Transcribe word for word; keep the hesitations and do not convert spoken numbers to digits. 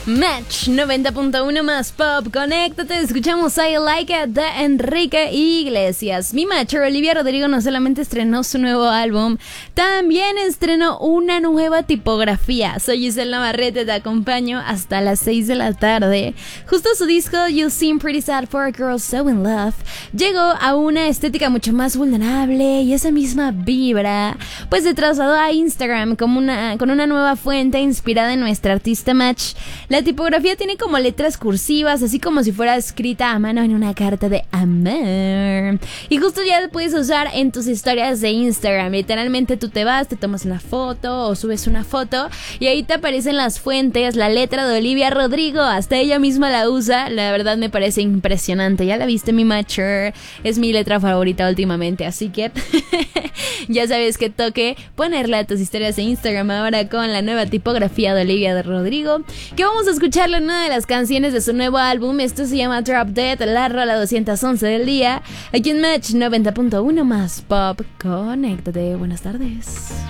Match noventa punto uno más pop, conéctate, escuchamos I Like It de Enrique Iglesias. Mi matcher Olivia Rodrigo no solamente estrenó su nuevo álbum, también estrenó una nueva tipografía. Soy Giselle Navarrete, te acompaño hasta las seis de la tarde. Justo su disco You Seem Pretty Sad for a Girl So In Love llegó a una estética mucho más vulnerable y esa misma vibra pues se trasladó a Instagram como una, con una nueva fuente inspirada en nuestra artista Match. La tipografía tiene como letras cursivas, así como si fuera escrita a mano en una carta de amor. Y justo ya lo puedes usar en tus historias de Instagram. Literalmente tú te vas, te tomas una foto o subes una foto y ahí te aparecen las fuentes, la letra de Olivia Rodrigo. Hasta ella misma la usa. La verdad me parece impresionante. Ya la viste, mi matcher. Es mi letra favorita últimamente, así que ya sabes que toque ponerla a tus historias de Instagram ahora con la nueva tipografía de Olivia de Rodrigo, que vamos a escucharle una de las canciones de su nuevo álbum. Esto se llama Drop Dead, la rola doscientos once del día, aquí en Match noventa punto uno más pop. Conéctate, buenas tardes.